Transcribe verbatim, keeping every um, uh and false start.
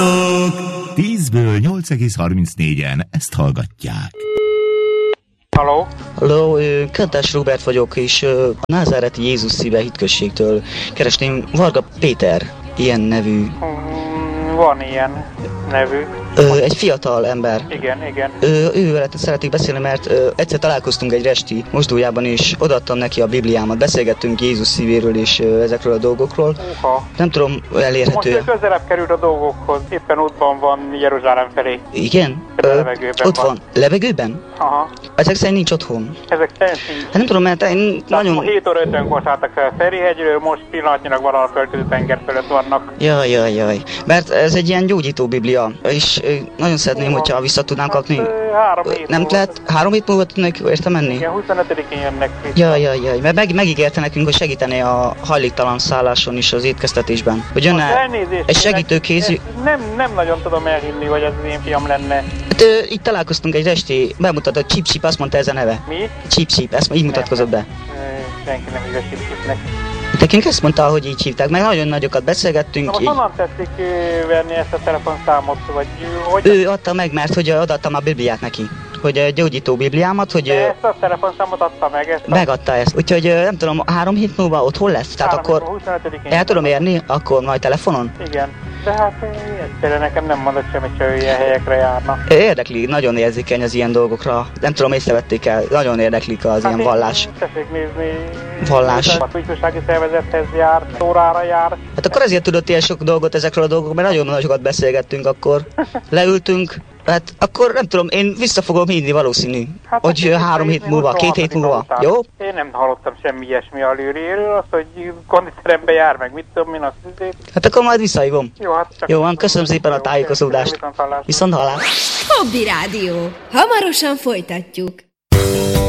Sziasztok! tízből nyolc egész harmincnégyen ezt hallgatják. Halló? Halló, Kentás Róbert vagyok, és a Názáreti Jézus Szíve hitközségtől keresném Varga Péter, ilyen nevű. Mm, van ilyen nevű. Ö, egy fiatal ember. Igen, igen. Ö, ővel szeretnék beszélni, mert ö, egyszer találkoztunk egy resti mosdójában, és odaadtam neki a Bibliámat. Beszélgettünk Jézus szívéről és ö, ezekről a dolgokról. Uha. Nem tudom, elérhető. Most ő közelebb került a dolgokhoz. Éppen útban van Jeruzsálem felé. Igen? Ö, levegőben ott van. van. Levegőben? Aha. Ezek szerint nincs otthon. Ezek szerint Hát nem tudom, mert én nagyon... hét óra ötönkor szálltak fel a Ferihegyről, most pillanatnyilag valahol földközi tenger fölött vannak. Jaj, jaj, jaj. Mert ez egy ilyen gyógyító Biblia, és ö, nagyon szeretném, hogyha vissza tudnánk kapni. Hát, három hét Nem múlva. lehet, három hét múlva tudnak érte menni? Igen, huszonötödikén jönnek vissza. Jaj, jaj, jaj, mert meg, megígérte nekünk, hogy segítené a hajléktalan szálláson is az étkeztetésben. Hogy Most jönne elnézést egy kérek, segítőkézű... ezt Nem, nem nagyon tudom elhinni, hogy ez az én fiam lenne. Hát, ö, itt találkoztunk egy resti, bemutatott Chip Chip, azt mondta ez a neve. Mi? Chip Chip, ezt így mutatkozott be. Ö, Senki nem híves Chip-Chipnek. Nekünk ezt mondta, hogy így hívták, meg nagyon nagyokat beszélgettünk. Na most így. honnan tetszik ö, venni ezt a telefonszámot, vagy ö, hogy... Ő adta meg, mert hogy odaadtam a Bibliát neki. Hogy a gyógyító Bibliámat, hogy... De ö, ezt a telefonszámot adta meg, ezt a... Megadta ezt, úgyhogy ö, nem tudom, három hét múlva otthon lesz? Tehát Három akkor hét múlva, huszonötödikén el tudom érni, akkor majd telefonon? Igen, de hát ö, egyszerűen nekem nem mondott semmit, hogy ő ilyen helyekre járna. Érdekli, nagyon érzékeny az ilyen dolgokra. Nem tudom, észrevették el, nagyon érdeklik az ilyen vallás. Hát tessék nézni... Vallás. A ifjúsági szervezethez jár, órára jár. Hát akkor ezért tudott ilyen sok dolgot ezekről a dolgokról, mert nagyon nagyokat beszélgettünk akkor. Leültünk, hát akkor nem tudom, én vissza fogom hinni valószínű, Hát, hogy hát, három hét nézni, múlva, két hét múlva, után. jó? Én nem hallottam semmi ilyesmi a lőréről, azt, hogy konditerembe jár meg, mit tudom én, azt azért. Hát akkor majd visszahívom. Jó, hát csak... Jó van, köszönöm szépen a tájékozódást. Viszont hallásra. Viszont hallás. Hobby Rádió. Hamarosan folytatjuk.